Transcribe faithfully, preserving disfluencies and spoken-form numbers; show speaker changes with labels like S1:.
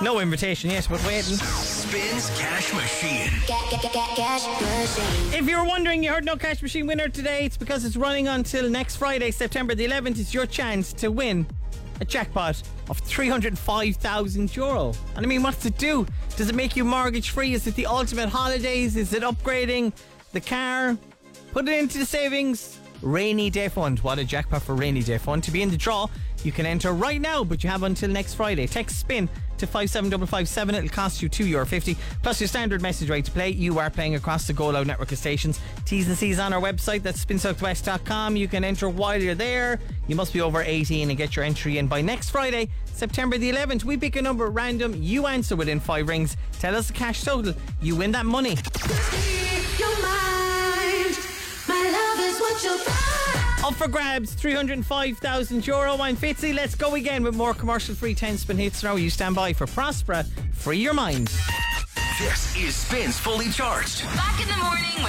S1: No invitation yet, but waiting.
S2: Spins Cash Machine.
S3: Cash Machine.
S1: If you're wondering you heard no Cash Machine winner today, it's because it's running until next Friday, September the eleventh. It's your chance to win a jackpot of three hundred five thousand euro. And I mean, what's it do? Does it make you mortgage free? Is it the ultimate holidays? Is it upgrading the car? Put it into the savings rainy day fund. What a jackpot for rainy day fund. To be in the draw, you can enter right now, but you have until next Friday. Text SPIN to five seven five five seven. It'll cost you two euro fifty plus your standard message rate to play. You are playing across the Go Loud network of stations. T's and C's on our website. That's spin southwest dot com. You can enter while you're there. You must be over eighteen and get your entry in by next Friday, September the eleventh. We pick a number at random. You answer within five rings. Tell us the cash total. You win that money.
S3: Your mind. My love is what you'll find.
S1: Up for grabs, three hundred five thousand euro. I'm Fitzy. Let's go again with more commercial free ten spin hits now. You stand by for Prospera. Free your mind.
S2: This is Spins Fully Charged.
S4: Back in the morning with